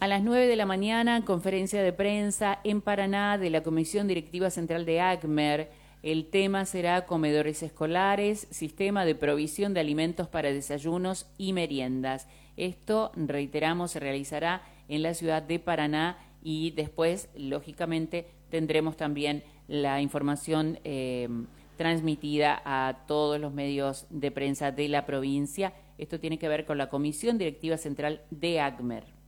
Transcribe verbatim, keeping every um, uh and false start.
A las nueve de la mañana, conferencia de prensa en Paraná de la Comisión Directiva Central de ACMER. El tema será comedores escolares, sistema de provisión de alimentos para desayunos y meriendas. Esto, reiteramos, se realizará en la ciudad de Paraná y después, lógicamente, tendremos también la información eh, transmitida a todos los medios de prensa de la provincia. Esto tiene que ver con la Comisión Directiva Central de ACMER.